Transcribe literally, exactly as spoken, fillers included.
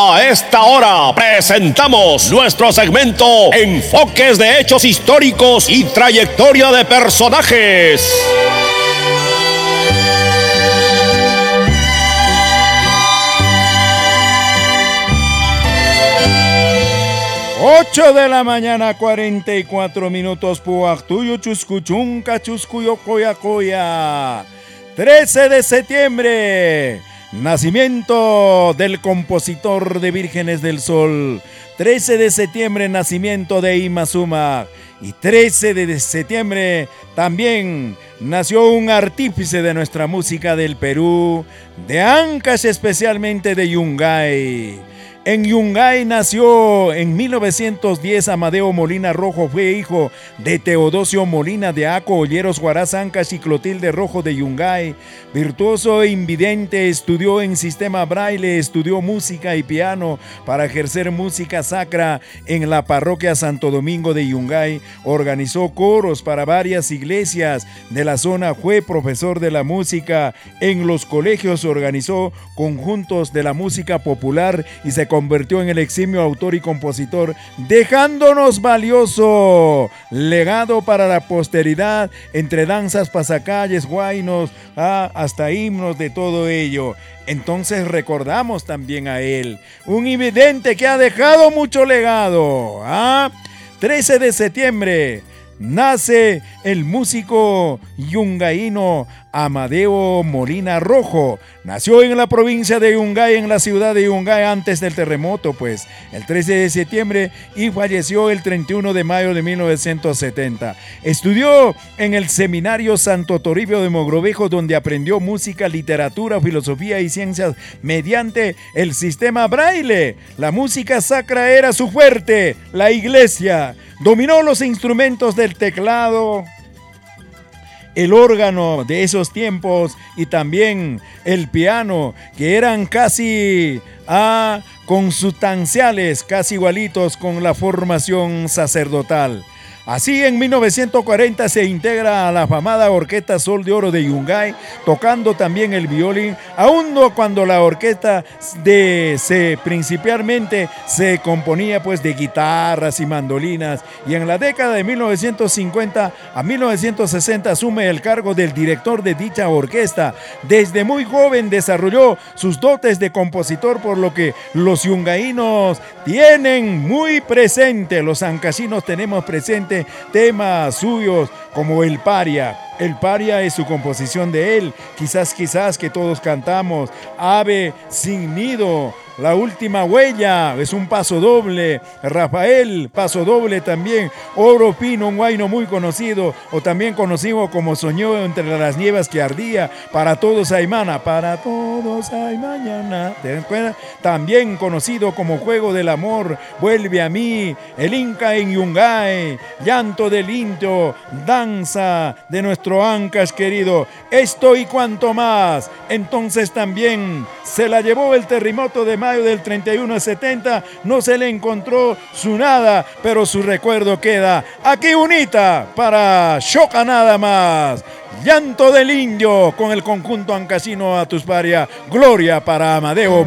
A esta hora presentamos nuestro segmento Enfoques de Hechos Históricos y Trayectoria de Personajes. ocho de la mañana, cuarenta y cuatro minutos, Puactuyo, Chuscuchunca, Chuscuyo, Coya, Coya. trece de septiembre, nacimiento del compositor de Vírgenes del Sol. trece de septiembre, nacimiento de Imazuma. Y trece de septiembre también nació un artífice de nuestra música del Perú, de Ancash, especialmente de Yungay. En Yungay nació en mil novecientos diez Amadeo Molina Rojo, fue hijo de Teodosio Molina de Aco, Olleros, Huaraz, Ancash y Clotilde Rojo de Yungay. Virtuoso e invidente, estudió en sistema braille, estudió música y piano para ejercer música sacra en la parroquia Santo Domingo de Yungay. Organizó coros para varias iglesias de la zona, fue profesor de la música en los colegios, organizó conjuntos de la música popular y se convirtió en el eximio autor y compositor, dejándonos valioso legado para la posteridad entre danzas, pasacalles, guainos, ah, hasta himnos, de todo ello. Entonces recordamos también a él, un invidente que ha dejado mucho legado. ¿ah? trece de septiembre nace el músico yungaíno Amadeo Molina Rojo. Nació en la provincia de Yungay, en la ciudad de Yungay, antes del terremoto, pues, el trece de septiembre, y falleció el treinta y uno de mayo de mil novecientos setenta. Estudió en el Seminario Santo Toribio de Mogrovejo, donde aprendió música, literatura, filosofía y ciencias mediante el sistema braille. La música sacra era su fuerte, la iglesia. Dominó los instrumentos del teclado, el órgano de esos tiempos y también el piano, que eran casi ah, consustanciales, casi igualitos con la formación sacerdotal. Así, en mil novecientos cuarenta se integra a la afamada Orquesta Sol de Oro de Yungay, tocando también el violín, aún no cuando la orquesta de, se, principalmente se componía pues de guitarras y mandolinas, y en la década de mil novecientos cincuenta a mil novecientos sesenta asume el cargo del director de dicha orquesta. Desde muy joven desarrolló sus dotes de compositor, por lo que los yungaínos tienen muy presente, los ancasinos tenemos presente temas suyos como El Paria. El Paria es su composición de él. Quizás, quizás que todos cantamos. Ave sin nido. La última huella es un paso doble. Rafael, paso doble también. Oro Pino, un guayno muy conocido, o también conocido como Soñó entre las nieves que ardía. Para todos hay mana, para todos hay mañana. ¿Te das cuenta? También conocido como Juego del Amor, Vuelve a mí, El Inca en Yungay, Llanto del Indio, Danza de nuestro Ancash querido. Esto y cuanto más. Entonces también se la llevó el terremoto de mayo del treinta y uno de setenta, no se le encontró su nada, pero su recuerdo queda aquí unita para Choca nada más. Llanto del Indio con el conjunto ancasino Atusparia. Gloria para Amadeo